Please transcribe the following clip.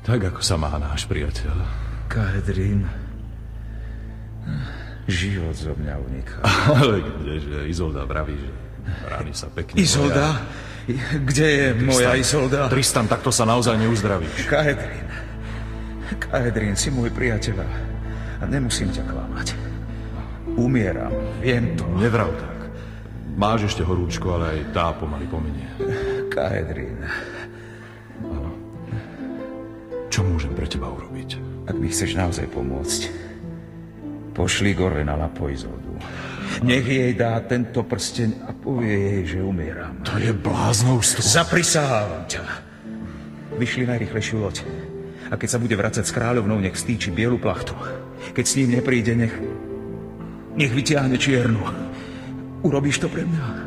Tak, ako sa má náš priateľ. Kaedrín, život zo mňa uniká. Ale kdeže, Izolda vraví, že rány sa pekne... Izolda? Kde je moja Izolda? Tristan, takto sa naozaj neuzdravíš. Kaedrín, si môj priateľ a nemusím ťa klamať. Umieram, viem to. Nevrav tak. Máš ešte horúčko, ale aj tá pomaly pominie. Kaedrín. Áno. Čo môžem pre teba urobiť? Ak mi chceš naozaj pomôcť, pošli Gorena na Izoldu. Nech jej dá tento prsteň a povie jej, že umieram. To je bláznovstvo. Zaprisahávam ťa. Vyšli najrýchlejšiu loď. A keď sa bude vracať s kráľovnou, nech stýči bielu plachtu. Keď s ním nepríde, nech vytiahne čiernu. Urobíš to pre mňa?